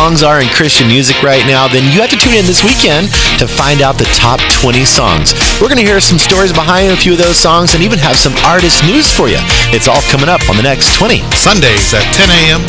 songs are in Christian music right now, then you have to tune in this weekend to find out the top 20 songs. We're going to hear some stories behind a few of those songs and even have some artist news for you. It's all coming up on the next 20. Sundays at 10 a.m.